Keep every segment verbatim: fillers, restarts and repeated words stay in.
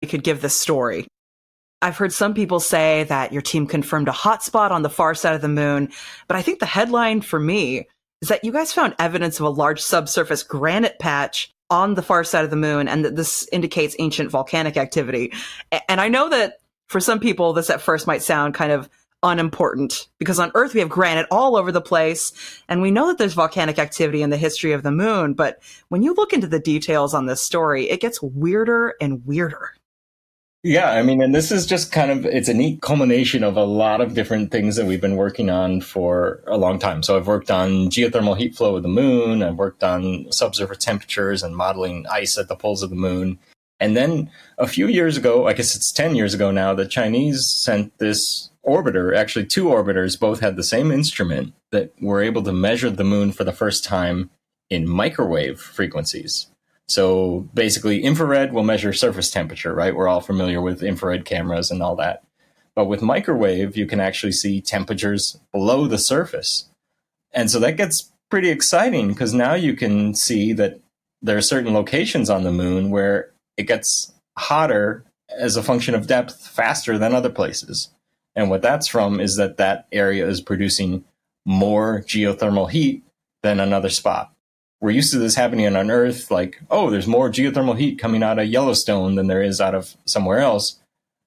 could give this story. I've heard some people say that your team confirmed a hotspot on the far side of the moon, but I think the headline for me is that you guys found evidence of a large subsurface granite patch on the far side of the moon, and that this indicates ancient volcanic activity. And I know that for some people, this at first might sound kind of unimportant, because on Earth we have granite all over the place, and we know that there's volcanic activity in the history of the moon, but when you look into the details on this story, it gets weirder and weirder. Yeah, I mean, and this is just kind of, it's a neat culmination of a lot of different things that we've been working on for a long time. So I've worked on geothermal heat flow of the moon. I've worked on subsurface temperatures and modeling ice at the poles of the moon. And then a few years ago, I guess it's ten years ago now, the Chinese sent this orbiter, actually two orbiters, both had the same instrument that were able to measure the moon for the first time in microwave frequencies. So basically, infrared will measure surface temperature, right? We're all familiar with infrared cameras and all that. But with microwave, you can actually see temperatures below the surface. And so that gets pretty exciting, because now you can see that there are certain locations on the moon where it gets hotter as a function of depth faster than other places. And what that's from is that that area is producing more geothermal heat than another spot. We're used to this happening on Earth, like, oh, there's more geothermal heat coming out of Yellowstone than there is out of somewhere else.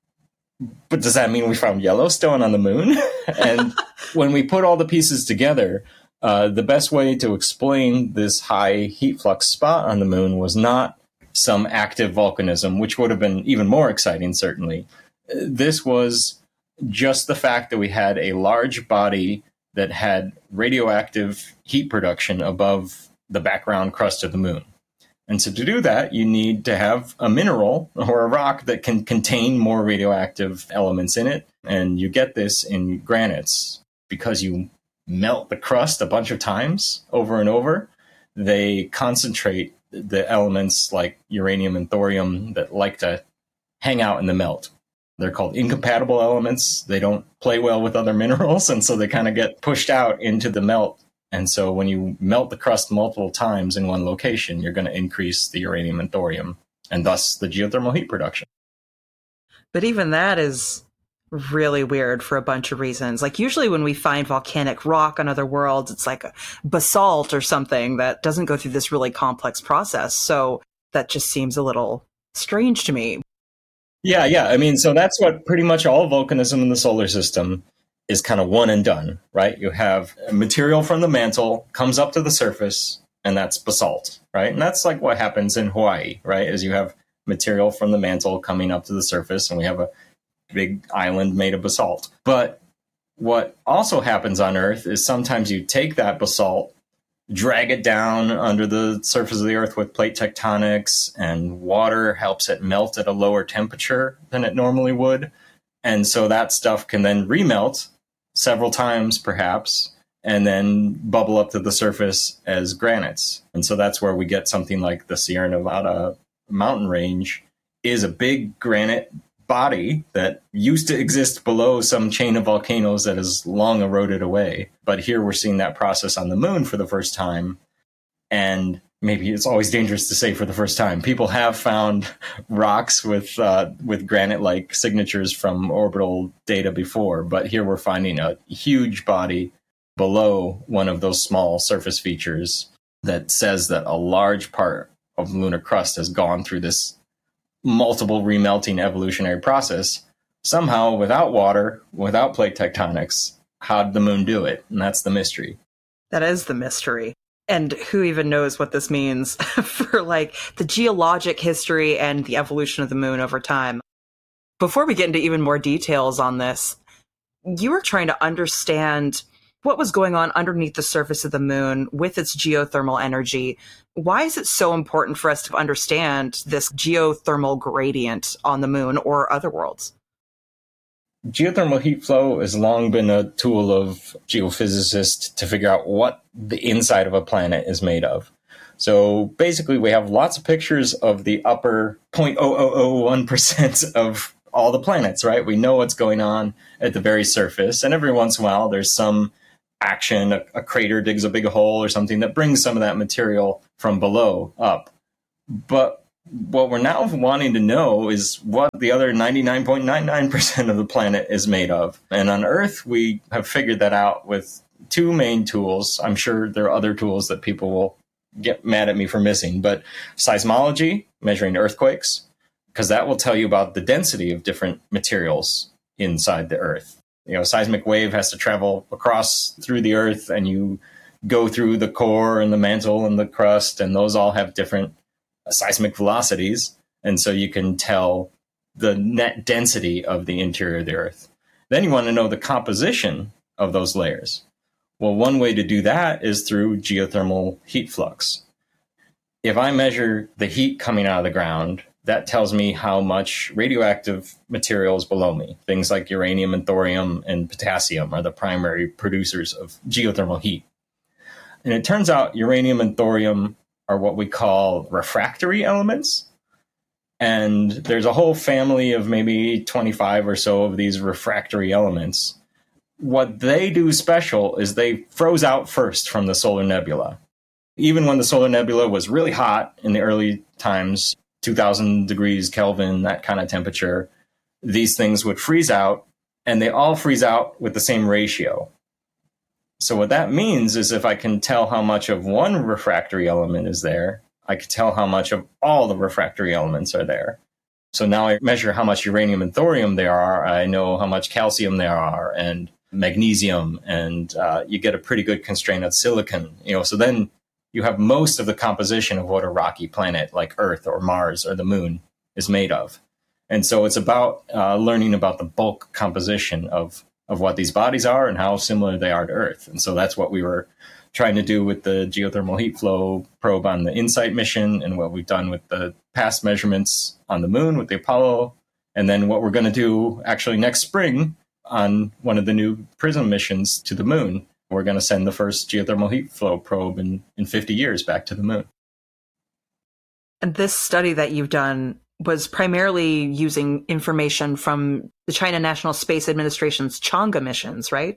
But does that mean we found Yellowstone on the moon? And when we put all the pieces together, uh, the best way to explain this high heat flux spot on the moon was not some active volcanism, which would have been even more exciting, certainly. This was just the fact that we had a large body that had radioactive heat production above the background crust of the moon. And so to do that, you need to have a mineral or a rock that can contain more radioactive elements in it. And you get this in granites because you melt the crust a bunch of times over and over. They concentrate the elements like uranium and thorium that like to hang out in the melt. They're called incompatible elements. They don't play well with other minerals, and so they kind of get pushed out into the melt. And so when you melt the crust multiple times in one location, you're going to increase the uranium and thorium, and thus the geothermal heat production. But even that is really weird for a bunch of reasons. Like, usually when we find volcanic rock on other worlds, it's like a basalt or something that doesn't go through this really complex process. So that just seems a little strange to me. Yeah, yeah. I mean, so that's what pretty much all volcanism in the solar system is, kind of one and done, right? You have material from the mantle comes up to the surface, and that's basalt, right? And that's like what happens in Hawaii, right? Is you have material from the mantle coming up to the surface, and we have a big island made of basalt. But what also happens on Earth is sometimes you take that basalt, drag it down under the surface of the Earth with plate tectonics, and water helps it melt at a lower temperature than it normally would. And so that stuff can then remelt several times, perhaps, and then bubble up to the surface as granites. And so that's where we get something like the Sierra Nevada mountain range is a big granite body that used to exist below some chain of volcanoes that has long eroded away. But here we're seeing that process on the moon for the first time. And maybe it's always dangerous to say for the first time. People have found rocks with uh, with granite-like signatures from orbital data before, but here we're finding a huge body below one of those small surface features that says that a large part of lunar crust has gone through this multiple remelting evolutionary process, somehow without water, without plate tectonics. How did the moon do it? And that's the mystery. That is the mystery. And who even knows what this means for, like, the geologic history and the evolution of the moon over time. Before we get into even more details on this, you were trying to understand what was going on underneath the surface of the moon with its geothermal energy. Why is it so important for us to understand this geothermal gradient on the moon or other worlds? Geothermal heat flow has long been a tool of geophysicists to figure out what the inside of a planet is made of. So basically, we have lots of pictures of the upper zero point zero zero zero one percent of all the planets, right? We know what's going on at the very surface. And every once in a while, there's some action, a, a crater digs a big hole or something that brings some of that material from below up. But What we're now wanting to know is what the other ninety-nine point nine nine percent of the planet is made of. And on Earth, we have figured that out with two main tools. I'm sure there are other tools that people will get mad at me for missing, but seismology, measuring earthquakes, because that will tell you about the density of different materials inside the Earth. You know, a seismic wave has to travel across through the Earth, and you go through the core and the mantle and the crust, and those all have different seismic velocities. And so you can tell the net density of the interior of the Earth. Then you want to know the composition of those layers. Well, one way to do that is through geothermal heat flux. If I measure the heat coming out of the ground, that tells me how much radioactive material is below me. Things like uranium and thorium and potassium are the primary producers of geothermal heat. And it turns out uranium and thorium are what we call refractory elements. And there's a whole family of maybe twenty-five or so of these refractory elements. What they do special is they froze out first from the solar nebula. Even when the solar nebula was really hot in the early times, two thousand degrees Kelvin, that kind of temperature, these things would freeze out, and they all freeze out with the same ratio. So what that means is if I can tell how much of one refractory element is there, I can tell how much of all the refractory elements are there. So now I measure how much uranium and thorium there are. I know how much calcium there are and magnesium, and uh, you get a pretty good constraint of silicon. You know, so then you have most of the composition of what a rocky planet like Earth or Mars or the Moon is made of. And so it's about uh, learning about the bulk composition of of what these bodies are and how similar they are to Earth. And so that's what we were trying to do with the geothermal heat flow probe on the InSight mission, and what we've done with the past measurements on the Moon with the Apollo, and then what we're going to do actually next spring on one of the new PRISM missions to the Moon. We're going to send the first geothermal heat flow probe in, in fifty years back to the Moon. And this study that you've done was primarily using information from the China National Space Administration's Chang'e missions, right?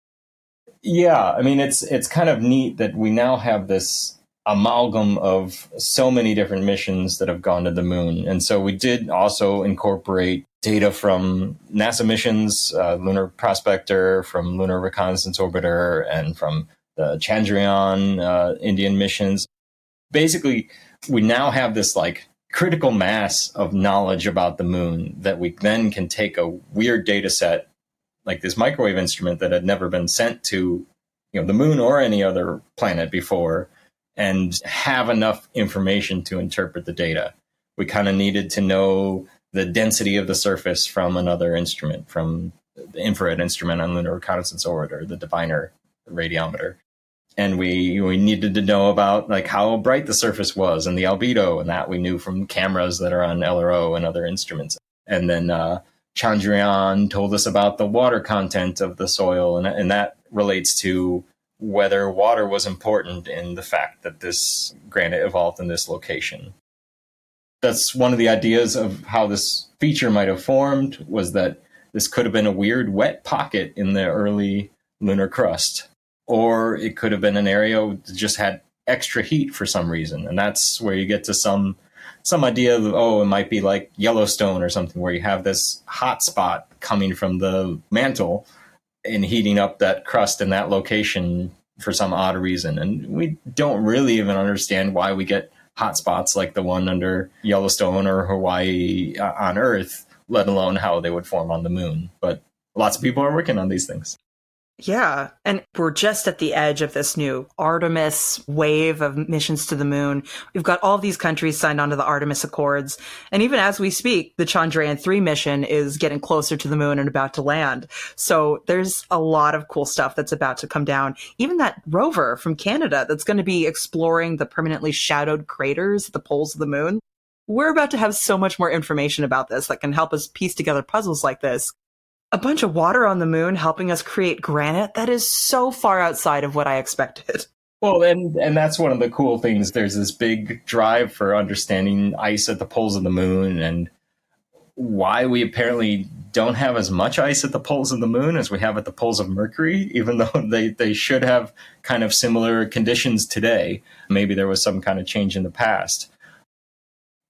Yeah, I mean, it's it's kind of neat that we now have this amalgam of so many different missions that have gone to the Moon. And so we did also incorporate data from NASA missions, uh, Lunar Prospector, from Lunar Reconnaissance Orbiter, and from the Chandrayaan uh, Indian missions. Basically, we now have this like critical mass of knowledge about the Moon that we then can take a weird data set like this microwave instrument that had never been sent to, you know, the Moon or any other planet before, and have enough information to interpret the data. We kind of needed to know the density of the surface from another instrument, from the infrared instrument on Lunar Reconnaissance Orbiter, the Diviner radiometer. And we we needed to know about like how bright the surface was and the albedo, and that we knew from cameras that are on L R O and other instruments. And then uh, Chandrayaan told us about the water content of the soil, and, and that relates to whether water was important in the fact that this granite evolved in this location. That's one of the ideas of how this feature might have formed, was that this could have been a weird wet pocket in the early lunar crust. Or it could have been an area that just had extra heat for some reason. And that's where you get to some some idea of, oh, it might be like Yellowstone or something, where you have this hot spot coming from the mantle and heating up that crust in that location for some odd reason. And we don't really even understand why we get hot spots like the one under Yellowstone or Hawaii on Earth, let alone how they would form on the Moon. But lots of people are working on these things. Yeah, and we're just at the edge of this new Artemis wave of missions to the Moon. We've got all of these countries signed onto the Artemis Accords. And even as we speak, the Chandrayaan three mission is getting closer to the Moon and about to land. So there's a lot of cool stuff that's about to come down. Even that rover from Canada that's going to be exploring the permanently shadowed craters at the poles of the Moon. We're about to have so much more information about this that can help us piece together puzzles like this. A bunch of water on the Moon helping us create granite. That is so far outside of what I expected. Well, and, and that's one of the cool things. There's this big drive for understanding ice at the poles of the Moon, and why we apparently don't have as much ice at the poles of the Moon as we have at the poles of Mercury, even though they, they should have kind of similar conditions today. Maybe there was some kind of change in the past.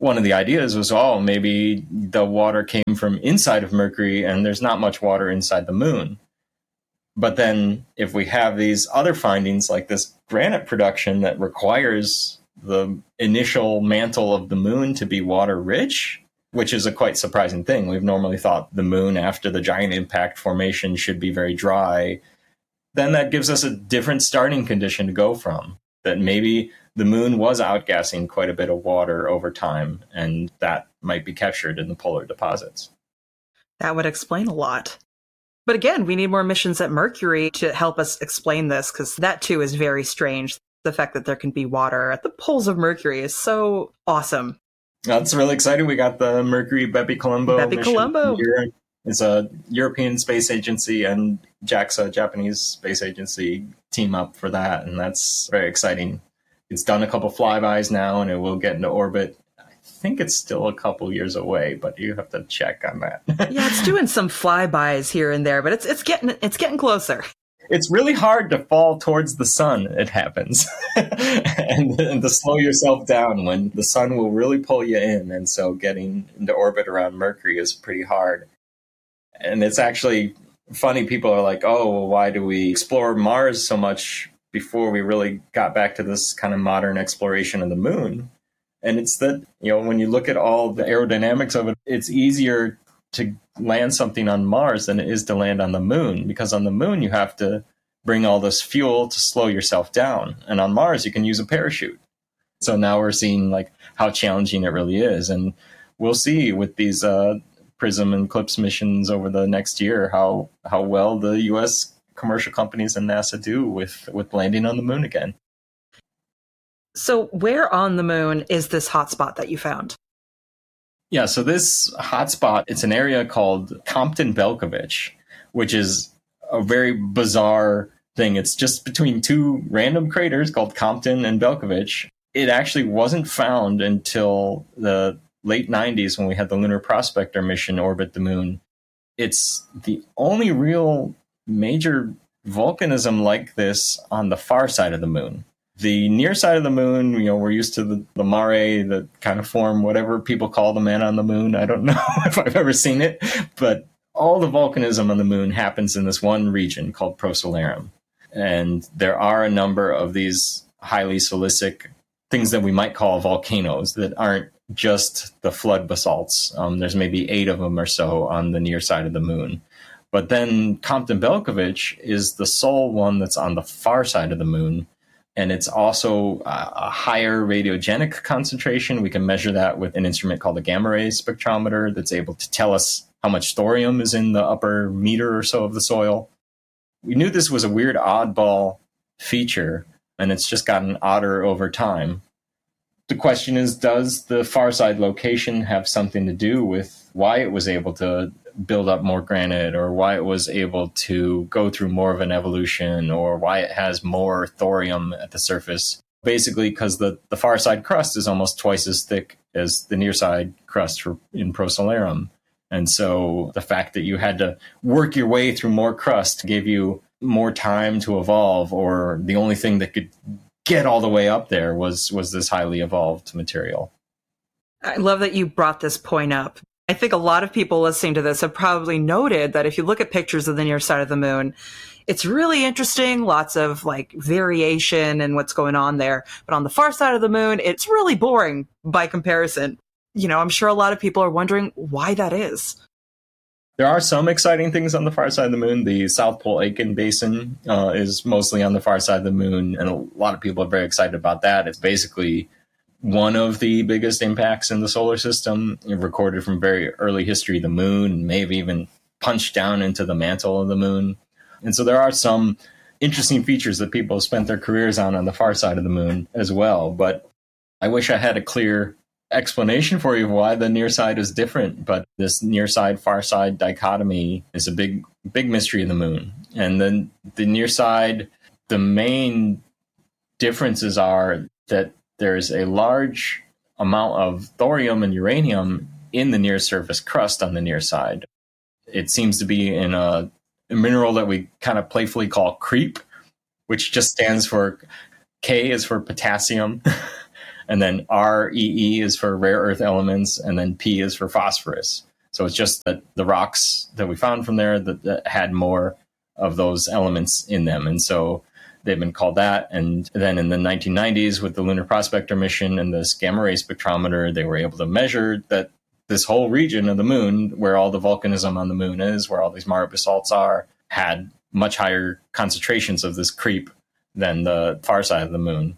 one of the ideas was, oh, maybe the water came from inside of Mercury and there's not much water inside the moon. But then if we have these other findings like this granite production that requires the initial mantle of the moon to be water rich, which is a quite surprising thing. We've normally thought the moon after the giant impact formation should be very dry. Then that gives us a different starting condition to go from, that maybe the moon was outgassing quite a bit of water over time, and that might be captured in the polar deposits. That would explain a lot. But again, we need more missions at Mercury to help us explain this, because that too is very strange. The fact that there can be water at the poles of Mercury is so awesome. That's really exciting. We got the Mercury Bepi-Colombo Bepi mission Colombo. here. It's a European Space Agency and JAXA, Japanese Space Agency, team up for that, and that's very exciting. It's done a couple flybys now, and it will get into orbit. I think it's still a couple years away, but you have to check on that. Yeah, it's doing some flybys here and there, but it's it's getting it's getting closer. It's really hard to fall towards the sun, it happens, and, and to slow yourself down when the sun will really pull you in. And so getting into orbit around Mercury is pretty hard. And it's actually funny. People are like, oh, well, why do we explore Mars so much before we really got back to this kind of modern exploration of the moon? And it's that, you know, when you look at all the aerodynamics of it, it's easier to land something on Mars than it is to land on the moon, because on the moon you have to bring all this fuel to slow yourself down, and on Mars you can use a parachute. So now we're seeing like how challenging it really is, and we'll see with these uh, PRISM and CLIPS missions over the next year how how well the U S commercial companies and NASA do with with landing on the moon again. So where on the moon is this hotspot that you found? Yeah, so this hotspot, it's an area called Compton-Belkovich, which is a very bizarre thing. It's just between two random craters called Compton and Belkovich. It actually wasn't found until the late nineties when we had the Lunar Prospector mission orbit the moon. It's the only real major volcanism like this on the far side of the moon. The near side of the moon, you know, we're used to the, the mare that kind of form whatever people call the man on the moon. I don't know if I've ever seen it, but all the volcanism on the moon happens in this one region called Procellarum. And there are a number of these highly silicic things that we might call volcanoes that aren't just the flood basalts. Um, there's maybe eight of them or so on the near side of the moon. But then Compton-Belkovich is the sole one that's on the far side of the moon. And it's also a higher radiogenic concentration. We can measure that with an instrument called a gamma ray spectrometer that's able to tell us how much thorium is in the upper meter or so of the soil. We knew this was a weird oddball feature, and it's just gotten odder over time. The question is, does the far side location have something to do with why it was able to build up more granite, or why it was able to go through more of an evolution, or why it has more thorium at the surface? Basically because the, the far side crust is almost twice as thick as the near side crust for, in Procellarum. And so the fact that you had to work your way through more crust gave you more time to evolve, or the only thing that could get all the way up there was, was this highly evolved material. I love that you brought this point up. I think a lot of people listening to this have probably noted that if you look at pictures of the near side of the moon, it's really interesting, lots of like variation and what's going on there. But on the far side of the moon, it's really boring by comparison. You know, I'm sure a lot of people are wondering why that is. There are some exciting things on the far side of the moon. The South Pole Aitken Basin uh, is mostly on the far side of the moon, and a lot of people are very excited about that. It's basically one of the biggest impacts in the solar system, recorded from very early history. The moon may have even punched down into the mantle of the moon. And so there are some interesting features that people have spent their careers on on the far side of the moon as well. But I wish I had a clear explanation for you of why the near side is different. But this near side, far side dichotomy is a big, big mystery of the moon. And then the near side, the main differences are that there's a large amount of thorium and uranium in the near surface crust on the near side. It seems to be in a, a mineral that we kind of playfully call creep, which just stands for K is for potassium, And then R E E is for rare earth elements, and then P is for phosphorus. So it's just that the rocks that we found from there that, that had more of those elements in them. And so they've been called that. And then in the nineteen nineties with the Lunar Prospector mission and this gamma ray spectrometer, they were able to measure that this whole region of the moon, where all the volcanism on the moon is, where all these Mare basalts are, had much higher concentrations of this creep than the far side of the moon.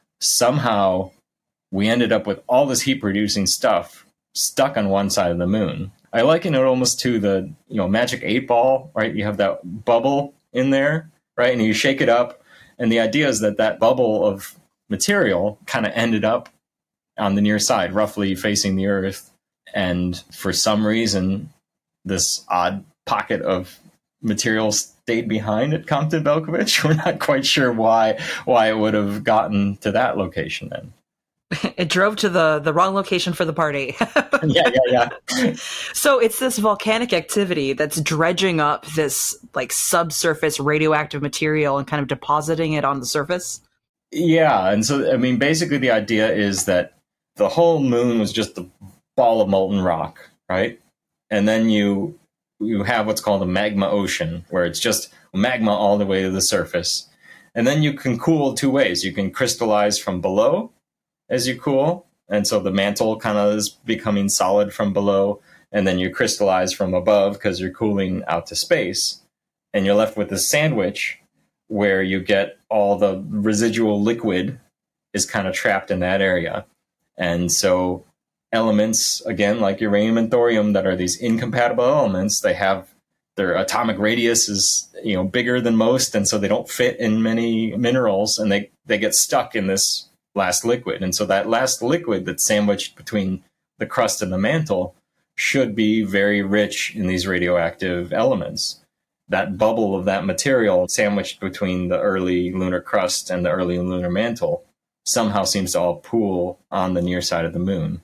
Somehow we ended up with all this heat producing stuff stuck on one side of the moon. I liken it almost to the, you know, magic eight ball, right? You have that bubble in there, right? And you shake it up. And the idea is that that bubble of material kind of ended up on the near side, roughly facing the Earth. And for some reason, this odd pocket of material stayed behind at Compton Belkovich. We're not quite sure why why it would have gotten to that location then. It drove to the, the wrong location for the party. yeah, yeah, yeah. So it's this volcanic activity that's dredging up this like subsurface radioactive material and kind of depositing it on the surface? Yeah, and so, I mean, basically the idea is that the whole moon was just a ball of molten rock, right? And then you you have what's called a magma ocean, where it's just magma all the way to the surface. And then you can cool two ways. You can crystallize from below as you cool, and so the mantle kind of is becoming solid from below, and then you crystallize from above because you're cooling out to space, and you're left with this sandwich where you get all the residual liquid is kind of trapped in that area. And so elements, again, like uranium and thorium, that are these incompatible elements, they have their atomic radius is, you know, bigger than most, and so they don't fit in many minerals, and they, they get stuck in this last liquid. And so that last liquid that's sandwiched between the crust and the mantle should be very rich in these radioactive elements. That bubble of that material sandwiched between the early lunar crust and the early lunar mantle somehow seems to all pool on the near side of the moon.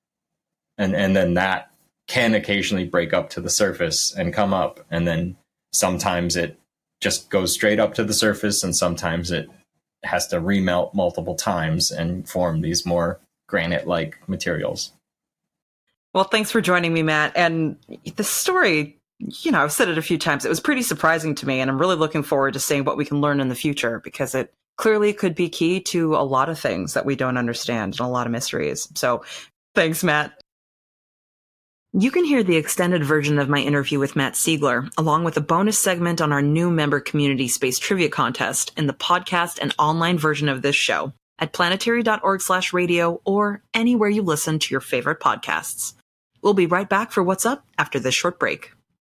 And and then that can occasionally break up to the surface and come up. And then sometimes it just goes straight up to the surface, and sometimes it has to remelt multiple times and form these more granite-like materials. Well, thanks for joining me, Matt. And the story, you know, I've said it a few times, it was pretty surprising to me, and I'm really looking forward to seeing what we can learn in the future, because it clearly could be key to a lot of things that we don't understand and a lot of mysteries. So thanks, Matt. You can hear the extended version of my interview with Matt Siegler, along with a bonus segment on our new member community space trivia contest, in the podcast and online version of this show at planetary.org slash radio or anywhere you listen to your favorite podcasts. We'll be right back for What's Up after this short break.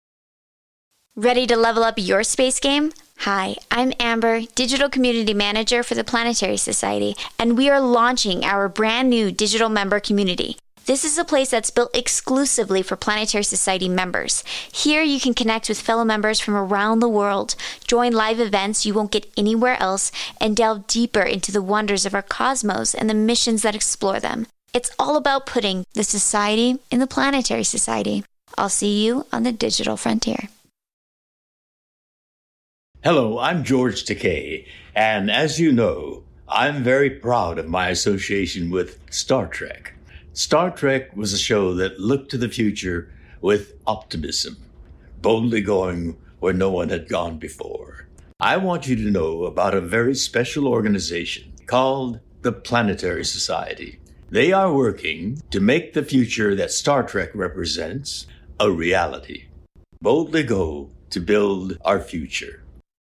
Ready to level up your space game? Hi, I'm Amber, Digital Community Manager for the Planetary Society, and we are launching our brand new digital member community. This is a place that's built exclusively for Planetary Society members. Here you can connect with fellow members from around the world, join live events you won't get anywhere else, and delve deeper into the wonders of our cosmos and the missions that explore them. It's all about putting the society in the Planetary Society. I'll see you on the digital frontier. Hello, I'm George Takei, and as you know, I'm very proud of my association with Star Trek. Star Trek was a show that looked to the future with optimism, boldly going where no one had gone before. I want you to know about a very special organization called the Planetary Society. They are working to make the future that Star Trek represents a reality. Boldly go to build our future.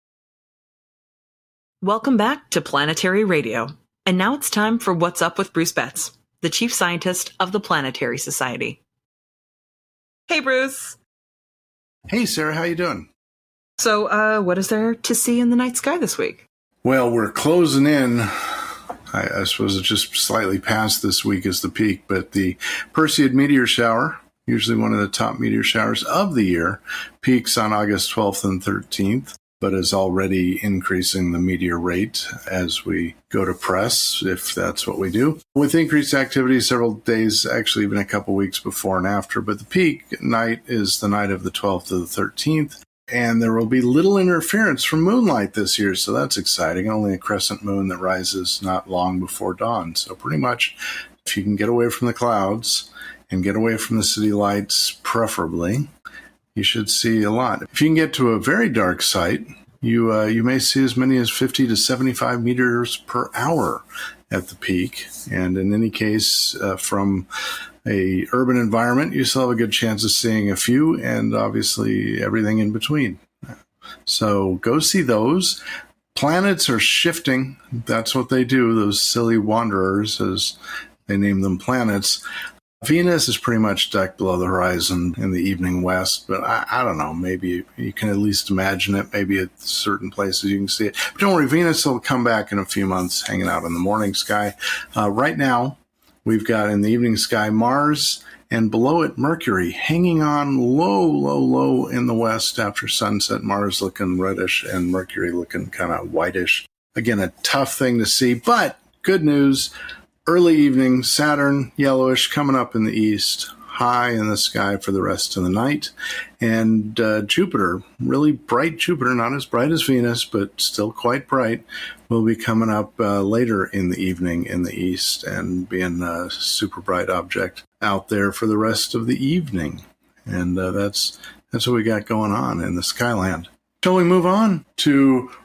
Welcome back to Planetary Radio. And now it's time for What's Up with Bruce Betts, the chief scientist of the Planetary Society. Hey, Bruce. Hey, Sarah, how you doing? So, uh, what is there to see in the night sky this week? Well, we're closing in. I, I suppose it's just slightly past this week is the peak, but the Perseid meteor shower, usually one of the top meteor showers of the year, peaks on August twelfth and thirteenth. But is already increasing the meteor rate as we go to press, if that's what we do. With increased activity several days, actually even a couple weeks before and after. But the peak night is the night of the twelfth to the thirteenth. And there will be little interference from moonlight this year, so that's exciting. Only a crescent moon that rises not long before dawn. So pretty much, if you can get away from the clouds and get away from the city lights, preferably, you should see a lot. If you can get to a very dark site, you uh, you may see as many as fifty to seventy-five meters per hour at the peak. And in any case, uh, from a urban environment, you still have a good chance of seeing a few, and obviously everything in between. So go see those. Planets are shifting. That's what they do, those silly wanderers, as they name them, planets. Venus is pretty much decked below the horizon in the evening west, but I, I don't know, maybe you can at least imagine it. Maybe at certain places you can see it. But don't worry, Venus will come back in a few months, hanging out in the morning sky. Uh, right now, we've got in the evening sky Mars, and below it Mercury, hanging on low, low, low in the west after sunset. Mars looking reddish and Mercury looking kind of whitish. Again, a tough thing to see, but good news. Early evening, Saturn, yellowish, coming up in the east, high in the sky for the rest of the night. And uh, Jupiter, really bright Jupiter, not as bright as Venus, but still quite bright, will be coming up uh, later in the evening in the east and being a super bright object out there for the rest of the evening. And uh, that's that's what we got going on in the Skyland. Shall we move on to